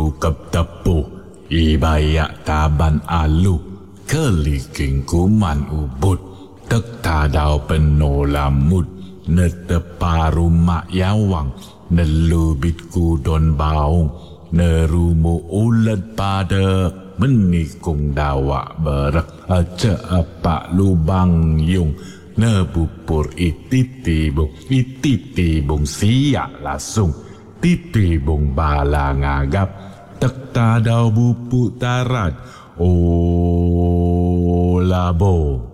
tu kep tepuh ibayak taban alu keliking kuman ubud tek tadau penolamut neteparu mak yawang nelubit kudon baung nerumu ulet pada menikung dawak berak aja apa lubang yung nebupur ititibung siak lasung titibung bala ngagap tek tadau bupuk tarat oh labo